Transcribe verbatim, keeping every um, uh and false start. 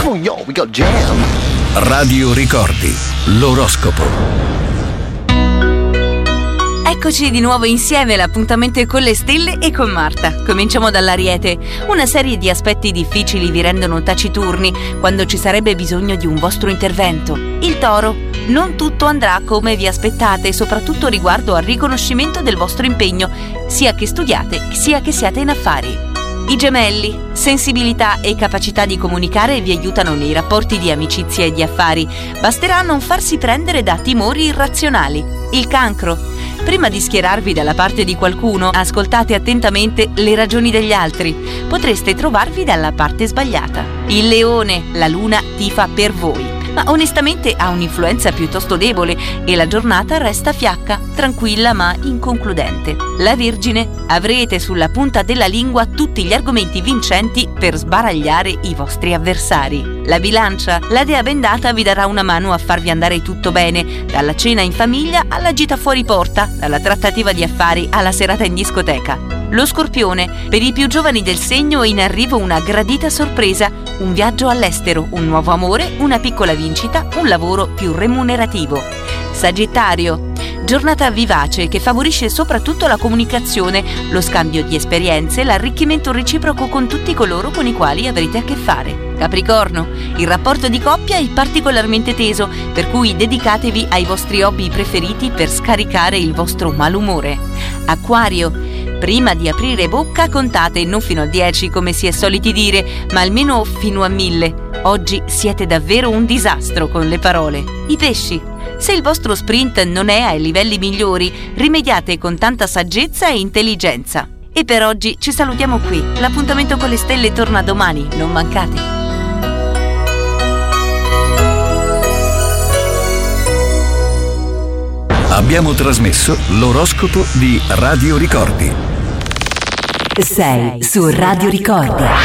Oh, yo, we got jam. Radio Ricordi, l'oroscopo. Eccoci di nuovo insieme, l'appuntamento è con le stelle e con Marta. Cominciamo dall'Ariete. Una serie di aspetti difficili vi rendono taciturni quando ci sarebbe bisogno di un vostro intervento. Il Toro. Non tutto andrà come vi aspettate, soprattutto riguardo al riconoscimento del vostro impegno, sia che studiate, sia che siate in affari. I Gemelli. Sensibilità e capacità di comunicare vi aiutano nei rapporti di amicizia e di affari. Basterà non farsi prendere da timori irrazionali. Il Cancro. Prima di schierarvi dalla parte di qualcuno, ascoltate attentamente le ragioni degli altri. Potreste trovarvi dalla parte sbagliata. Il Leone. La luna tifa per voi, ma onestamente ha un'influenza piuttosto debole e la giornata resta fiacca, tranquilla ma inconcludente. La Vergine. Avrete sulla punta della lingua tutti gli argomenti vincenti per sbaragliare i vostri avversari. La Bilancia. La dea bendata vi darà una mano a farvi andare tutto bene, dalla cena in famiglia alla gita fuori porta, dalla trattativa di affari alla serata in discoteca. Lo Scorpione. Per i più giovani del segno è in arrivo una gradita sorpresa, un viaggio all'estero, un nuovo amore, una piccola vincita, un lavoro più remunerativo. Sagittario. Giornata vivace che favorisce soprattutto la comunicazione, lo scambio di esperienze, l'arricchimento reciproco con tutti coloro con i quali avrete a che fare. Capricorno. Il rapporto di coppia è particolarmente teso, per cui dedicatevi ai vostri hobby preferiti per scaricare il vostro malumore. Acquario. Prima di aprire bocca contate non fino a dieci come si è soliti dire, ma almeno fino a mille. Oggi siete davvero un disastro con le parole. I Pesci. Se il vostro sprint non è ai livelli migliori, rimediate con tanta saggezza e intelligenza. E per oggi ci salutiamo qui. L'appuntamento con le stelle torna domani, non mancate. Abbiamo trasmesso l'oroscopo di Radio Ricordi. Sei su Radio Ricordi.